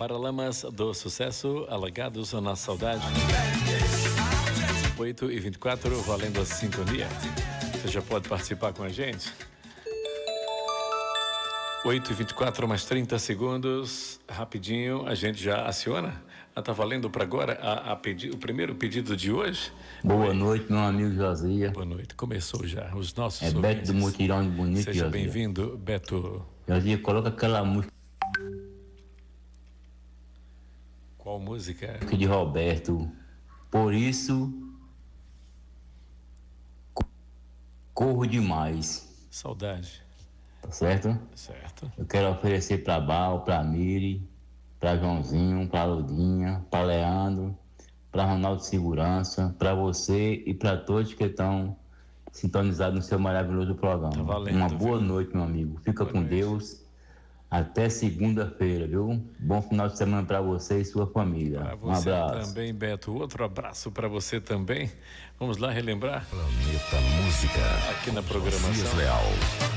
Paralamas do Sucesso, Alagados na Saudade. 8h24, valendo a sintonia. Você já pode participar com a gente. 8h24, mais 30 segundos. Rapidinho, a gente já aciona. Tá valendo para agora o primeiro pedido de hoje. Boa noite, meu amigo Josias. Boa noite, começou já. Os nossos ouvintes. Beto do Mutirão de Bonito, Seja Josias. bem-vindo, Beto. Josias, coloca aquela música. Qual música? De Roberto. Por isso, corro demais. Saudade. Tá certo? Certo. Eu quero oferecer pra Bal, pra Miri, pra Joãozinho, pra Ludinha, pra Leandro, pra Ronaldo Segurança, pra você e pra todos que estão sintonizados no seu maravilhoso programa. Tá valendo, uma boa noite, meu amigo. Fica boa com noite. Deus. Até segunda-feira, viu? Bom final de semana pra você e sua família. Pra Um você abraço. também, Beto. Outro abraço pra você também. Vamos lá relembrar Planeta Música. aqui na programação. Josias Leal.